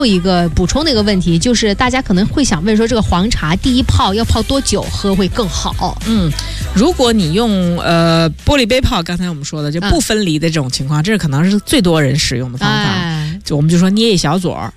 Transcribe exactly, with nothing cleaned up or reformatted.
一个补充的一个问题，就是大家可能会想问说，这个黄茶第一泡要泡多久喝会更好？ 嗯，如果你用呃玻璃杯泡，刚才我们说的就不分离的这种情况，嗯、这是可能是最多人使用的方法。哎、就我们就说捏一小撮儿，